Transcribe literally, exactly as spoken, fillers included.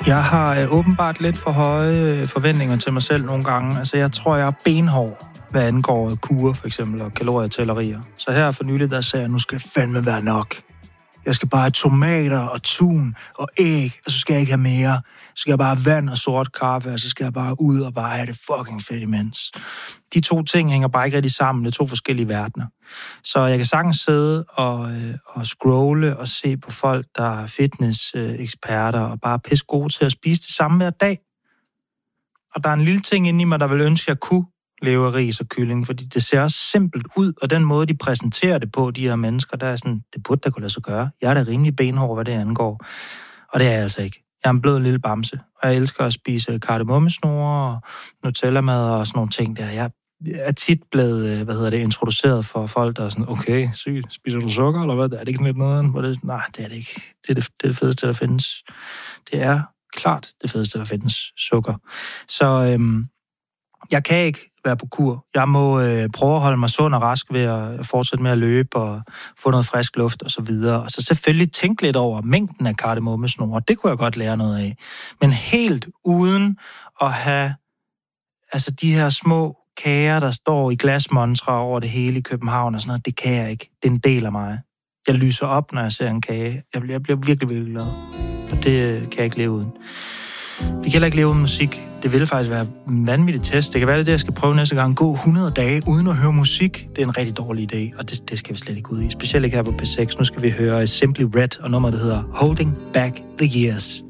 Jeg har øh, åbenbart lidt for høje forventninger til mig selv nogle gange. Altså, jeg tror, jeg er benhård, hvad angår kurer, for eksempel, og kalorietællerier. Så her for nylig, der sagde jeg, nu skal det fandme være nok. Jeg skal bare have tomater og tun og æg, og så skal jeg ikke have mere. Så skal jeg bare have vand og sort kaffe, og så skal jeg bare ud og bare have det fucking fedt imens. De to ting hænger bare ikke rigtig sammen. Det er to forskellige verdener. Så jeg kan sagtens sidde og, øh, og scrolle og se på folk, der er fitness-eksperter og bare pisse gode til at spise det samme hver dag. Og der er en lille ting inde i mig, der vil ønske, at jeg kunne leve af ris og kylling, fordi det ser også simpelt ud, og den måde, de præsenterer det på, de her mennesker, der er sådan, det burde da kunne lade sig gøre. Jeg er da rimelig benhård, hvad det angår. Og det er jeg altså ikke. Jeg er en blød lille bamse, og jeg elsker at spise kardemommesnore og Nutella-mad og sådan nogle ting der. Jeg er tit blevet, hvad hedder det, introduceret for folk, der er sådan, okay, sygt, spiser du sukker, eller hvad? Er det ikke sådan lidt noget? Hvor det, nej, det er det ikke. Det er det, det er det fedeste, der findes. Det er klart det fedeste, der findes, sukker. Så øhm, jeg kan ikke være på kur. Jeg må øh, prøve at holde mig sund og rask ved at fortsætte med at løbe og få noget frisk luft og så videre. Og så selvfølgelig tænke lidt over mængden af kardemommesnore. Det kunne jeg godt lære noget af. Men helt uden at have altså de her små kager, der står i glasmontre over det hele i København og sådan noget, det kan jeg ikke. Det er en del af mig. Jeg lyser op, når jeg ser en kage. Jeg bliver, jeg bliver virkelig, virkelig glad. Og det kan jeg ikke leve uden. Vi kan heller ikke leve uden musik. Det vil faktisk være en vanvittig test. Det kan være det, jeg skal prøve næste gang. Gå hundrede dage uden at høre musik. Det er en rigtig dårlig idé, og det, det skal vi slet ikke ud i. Specielt ikke her på P seks. Nu skal vi høre Simply Red og nummeret, der hedder Holding Back the Years.